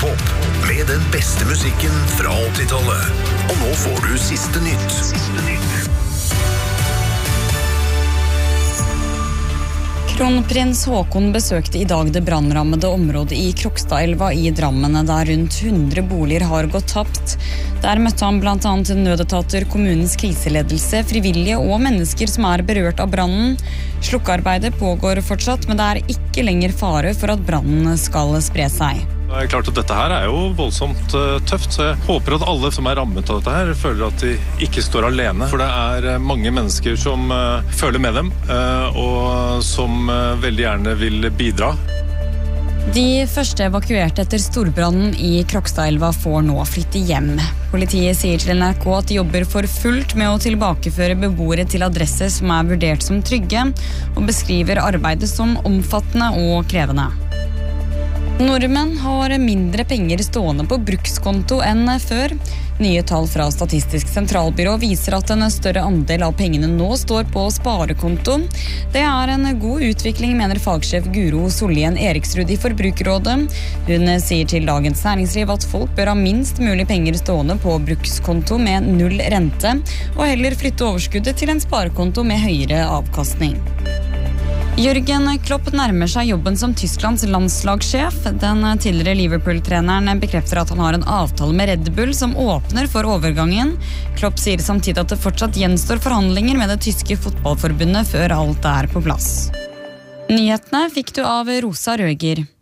Radiopop med den beste musikken fra 80-tallet. Og nå får du siste nytt. Kronprins Håkon besøkte I dag det brannrammede området I Krokstadelva I Drammen, der rundt 100 boliger har gått tapt. Der møtte han blant annet nødetater, kommunens kriseledelse, frivillige og mennesker som berørt av brannen. Slukkearbeidet pågår fortsatt, men det ikke lenger fare for at brannen skal spre seg. Det klart at dette her jo voldsomt tøft, så jeg håper at alle som rammet av dette her føler at de ikke står alene. For det mange mennesker som føler med dem, og som veldig gjerne vil bidra. De første evakuerte etter storbrannen I Krokstadelva får nå flytte hjem. Politiet sier til NRK at de jobber for fullt med å tilbakeføre beboere til adresser som vurdert som trygge, og beskriver arbeidet som omfattende og krevende. Nordmenn har mindre penger stående på brukskonto enn før. Nye tall fra Statistisk sentralbyrå viser at en større andel av pengene nå står på sparekonto. Det en god utvikling, mener fagsjef Guro Sollien Eriksrud I Forbrukerrådet. Hun sier til Dagens Næringsliv at folk bør ha minst mulig penger stående på brukskonto med 0 rente, og heller flytte overskuddet til en sparekonto med høyere avkastning. Jürgen Klopp nærmer seg jobben som Tysklands landslagssjef. Den tidligere Liverpool-treneren bekrefter at han har en avtale med Red Bull som åpner for overgangen. Klopp sier samtidig at det fortsatt gjenstår forhandlinger med det tyske fotballforbundet før alt på plass. Nyhetene fikk du av Rosa Røger.